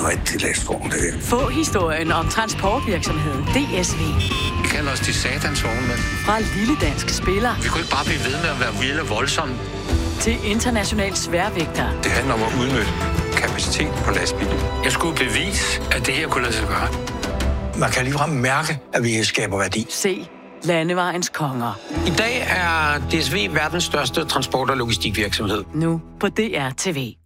rigtig læstvogn, det her. Få historien om transportvirksomheden DSV. Kald os de satans vognmænd. Fra lille dansk spiller. Vi kunne ikke bare blive ved med at være vilde og voldsomme. Til international sværvægter. Det handler om at udnytte kapaciteten på lastbilen. Jeg skulle bevise, at det her kunne lade sig gøre. Man kan ligefrem mærke, at vi skaber værdi. Se Landevejens konger. I dag er DSV verdens største transport- og logistikvirksomhed. Nu på DR TV.